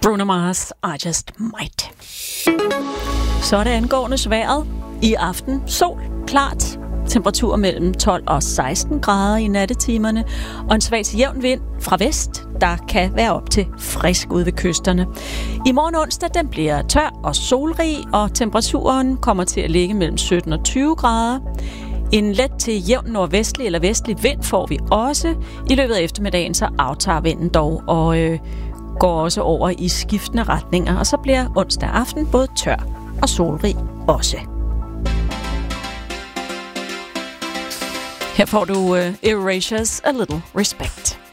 Bruno Mars, I Just Might. Så er det angående vejret. I aften sol, klart. Temperatur mellem 12 og 16 grader i nattetimerne. Og en svag til jævn vind fra vest, der kan være op til frisk ude ved kysterne. I morgen onsdag den bliver tør og solrig, og temperaturen kommer til at ligge mellem 17 og 20 grader. En let til jævn nordvestlig eller vestlig vind får vi også. I løbet af eftermiddagen så aftager vinden dog og går også over i skiftende retninger. Og så bliver onsdag aften både tør og solrig også. Her får du Erasures A Little Respect.